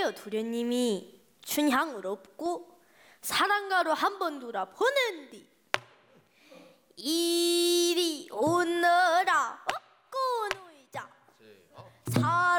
그래요 도련님이 춘향을 업고 사랑가로 한번 돌아보는디 이리 온